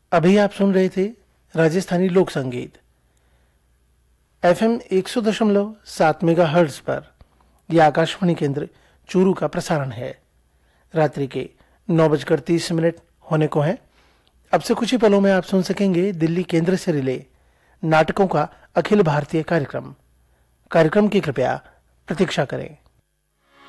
अभी आप सुन रहे थे राजस्थानी लोक संगीत FM 100.7 मेगाहर्ट्ज पर। यह आकाशवाणी केंद्र चूरू का प्रसारण है। रात्रि के 9:30 होने को हैं। अब से कुछ ही पलों में आप सुन सकेंगे दिल्ली केंद्र से रिले नाटकों का अखिल भारतीय कार्यक्रम की कृपया प्रतीक्षा करें।